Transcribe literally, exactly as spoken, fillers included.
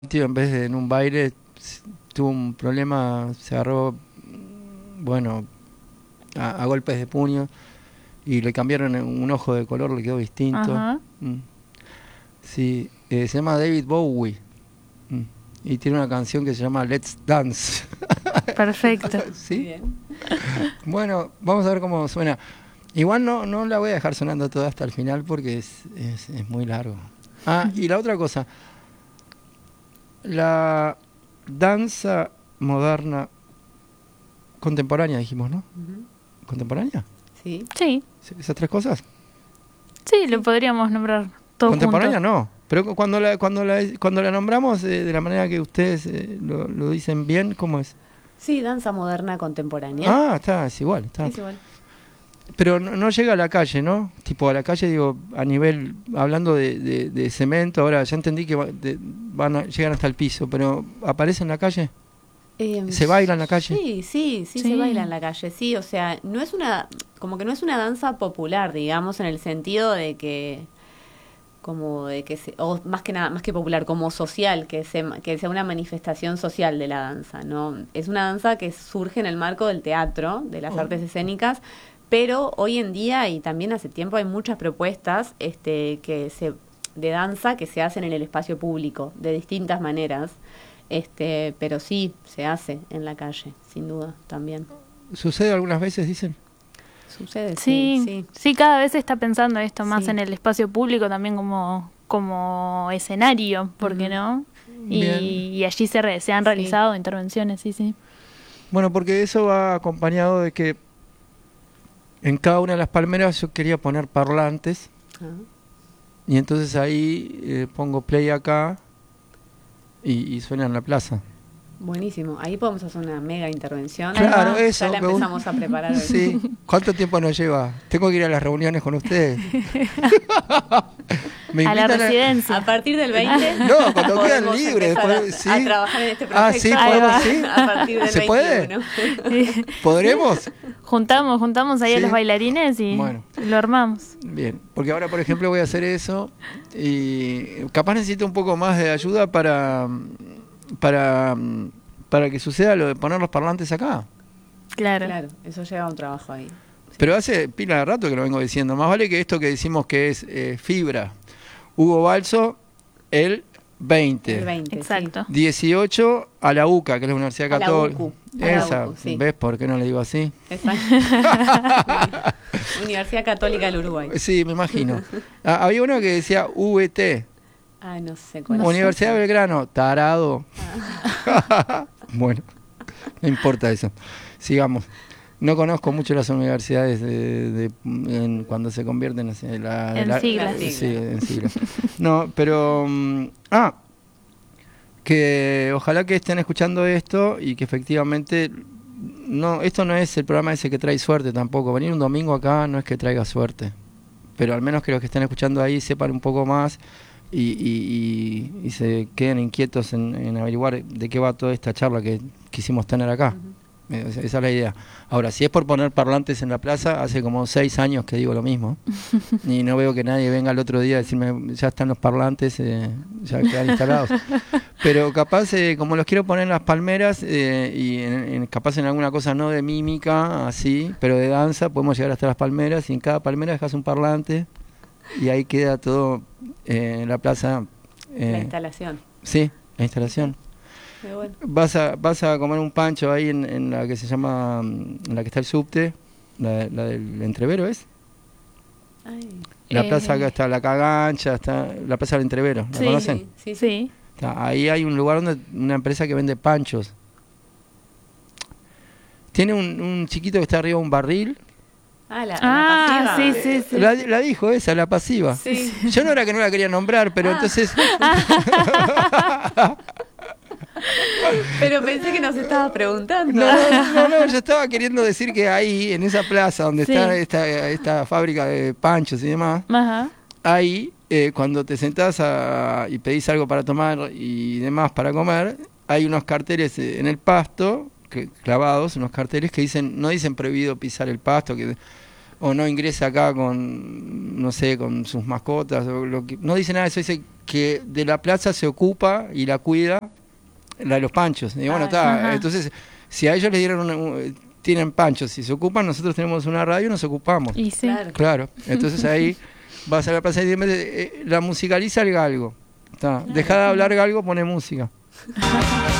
tío, en vez de en un baile, s- tuvo un problema, se agarró, bueno, a, a golpes de puño y le cambiaron un ojo de color, le quedó distinto. Ajá. Mm. Sí, eh, se llama David Bowie. Mm. Y tiene una canción que se llama Let's Dance. Perfecto. ¿Sí? Bien. Bueno, vamos a ver cómo suena. Igual no, no la voy a dejar sonando toda hasta el final porque es, es, es muy largo. Ah, y la otra cosa, la danza moderna contemporánea, dijimos, ¿no? Ujú. ¿Contemporánea? Sí. Sí, ¿Sí? ¿Esas tres cosas? sí, lo podríamos nombrar todo Contemporánea junto. no, pero cu- cuando la, cuando la, cuando la nombramos eh, de la manera que ustedes eh, lo, lo dicen bien, ¿cómo es? Sí, danza moderna contemporánea. Ah, está, es igual, está. Es igual. Pero no, no llega a la calle, ¿no? Tipo a la calle, digo, a nivel, hablando de, de, de cemento, ahora ya entendí que va- de- van a- llegan hasta el piso, pero ¿aparece en la calle? Eh, ¿Se baila en la calle? Sí, sí, sí, Sí. se baila en la calle, sí, o sea, no es una, como que no es una danza popular, digamos, en el sentido de que, como de que, se, o más que nada, más que popular, como social, que, se, que sea una manifestación social de la danza, ¿no? Es una danza que surge en el marco del teatro, de las Oh. artes escénicas, pero hoy en día y también hace tiempo hay muchas propuestas este, que se, de danza que se hacen en el espacio público, de distintas maneras. Este, pero sí, se hace en la calle, sin duda, también. ¿Sucede algunas veces, dicen? Sucede, Sí, sí, sí, sí. cada vez se está pensando esto más Sí. en el espacio público también como, como escenario, ¿por qué Ujú. no? Y, Bien. y allí se, re- se han Sí. realizado intervenciones, sí, sí. Bueno, porque eso va acompañado de que en cada una de las palmeras yo quería poner parlantes Ah, y entonces ahí eh, pongo play acá y, y suena en la plaza. buenísimo. Ahí podemos hacer una mega intervención. Claro, Ah, eso, ya la me gusta. empezamos a preparar hoy. Sí. ¿Cuánto tiempo nos lleva? Tengo que ir a las reuniones con ustedes. ¿Me A la invitan residencia. A partir del veinte No, cuando quedan podemos libres, empezar a- después, sí. a, trabajar en este Ah, proyecto. sí, Ahí podemos, va. sí. A partir del ¿Se puede? veintiuno. ¿Podremos? Juntamos, juntamos ahí Sí. a los bailarines y Bueno. lo armamos. Bien, porque ahora, por ejemplo, voy a hacer eso y capaz necesito un poco más de ayuda para, para, para que suceda lo de poner los parlantes acá. Claro. Claro, eso lleva un trabajo ahí. Pero hace pila de rato que lo vengo diciendo. Más vale que esto que decimos que es eh, fibra. Hugo Balso, el veinte. El veinte, Exacto. dieciocho a la UCA, que es la Universidad A la Católica. UCU. A la Esa, UCU, sí. ¿ves por qué no le digo así? Sí. Exacto. Universidad Católica del Uruguay. Sí, me imagino. Ah, había uno que decía V T, Ah, no sé cuál es. Universidad de Belgrano, tarado. Ah. Bueno, no importa eso. Sigamos. No conozco mucho las universidades de, de- en- cuando se convierten así, la, En la- siglas. Sí, en siglas. No, pero... mm, ah, que ojalá que estén escuchando esto y que efectivamente... No, esto no es el programa ese que trae suerte tampoco. Venir un domingo acá no es que traiga suerte. Pero al menos que los que estén escuchando ahí sepan un poco más y, y- y- y se queden inquietos en, en averiguar de qué va toda esta charla que quisimos tener acá. Eh, Esa esa es la idea. Ahora, si es por poner parlantes en la plaza, hace como seis años que digo lo mismo. Y no veo que nadie venga el otro día a decirme, ya están los parlantes, eh, ya quedan instalados. Pero capaz, eh, como los quiero poner en las palmeras, eh, y en, en- capaz en alguna cosa no de mímica, así, pero de danza, podemos llegar hasta las palmeras y en cada palmera dejas un parlante y ahí queda todo eh, en la plaza. eh, La instalación. sí, la instalación. Pero bueno. Vas a, vas a comer un pancho ahí en, en la que se llama, mm, en la que está el subte, la, la del Entrevero, ¿es? Ay, La Eh. plaza acá está la Cagancha, está la plaza del Entrevero, ¿la Sí. conocen? sí, sí, sí. Sí. Está- ahí hay un lugar donde una empresa que vende panchos. Tiene un, un chiquito que está arriba de un barril. Ah, la, Ah, la sí, pasiva. sí, sí. La, la dijo esa, la pasiva. Sí. Yo no era que no la quería nombrar, pero Ah. entonces... Pero pensé que nos estaba preguntando. No, no, no, no, yo estaba queriendo decir que ahí, en esa plaza donde Sí. está esta, esta fábrica de panchos y demás, Ajá. ahí, eh, cuando te sentás a- y pedís algo para tomar y demás para comer, hay unos carteles eh, en el pasto, que, clavados, unos carteles que dicen, no dicen prohibido pisar el pasto, que o no ingrese acá con, no sé, con sus mascotas, o lo que, no dice nada de eso, dice que de la plaza se ocupa y la cuida la de los panchos. Y bueno, está, entonces, si a ellos les dieron una, un, tienen panchos, si se ocupan, nosotros tenemos una radio y nos ocupamos. Y sí. Claro. Claro, entonces ahí vas a la plaza y eh, la musicaliza el galgo. Está. Deja de hablar galgo, pone música.